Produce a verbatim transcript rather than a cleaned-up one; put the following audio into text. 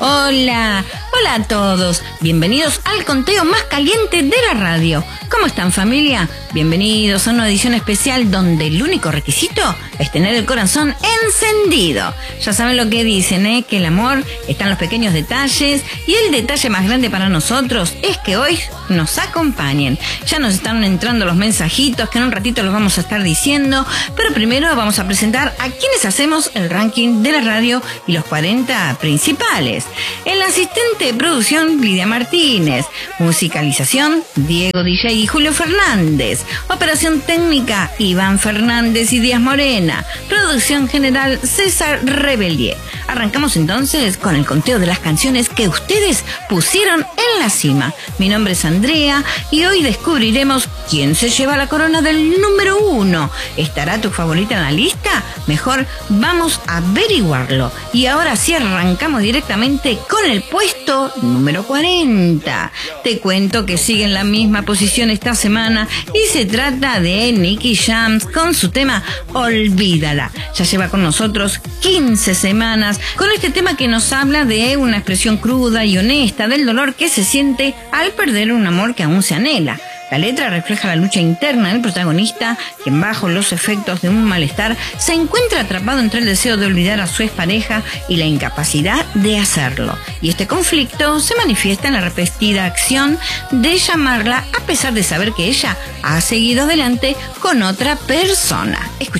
Hola, hola a todos. Bienvenidos al conteo más caliente de la radio. ¿Cómo están, familia? Bienvenidos a una edición especial donde el único requisito es tener el corazón encendido. Ya saben lo que dicen, ¿eh? Que el amor está en los pequeños detalles y el detalle más grande para nosotros es que hoy nos acompañen. Ya nos están entrando los mensajitos que en un ratito los vamos a estar diciendo, pero primero vamos a presentar a quienes hacemos el ranking de la radio y los cuarenta principales. El asistente de producción, Lidia Martínez. Musicalización, Diego D J y Julio Fernández. Operación técnica, Iván Fernández y Díaz Morena. Producción general, César Rebelier. Arrancamos entonces con el conteo de las canciones que ustedes pusieron en la cima. Mi nombre es Andrea y hoy descubriremos quién se lleva la corona del número uno. ¿Estará tu favorita en la lista? Mejor vamos a averiguarlo. Y ahora sí arrancamos directamente con el puesto número cuarenta. Te cuento que sigue en la misma posición esta semana y se trata de Nicky Jam con su tema Olvídala. Ya lleva con nosotros quince semanas con este tema que nos habla de una expresión cruda y honesta del dolor que se siente al perder un amor que aún se anhela. La letra refleja la lucha interna del protagonista, quien bajo los efectos de un malestar se encuentra atrapado entre el deseo de olvidar a su expareja y la incapacidad de hacerlo. Y este conflicto se manifiesta en la repetida acción de llamarla a pesar de saber que ella ha seguido adelante con otra persona. Escucha.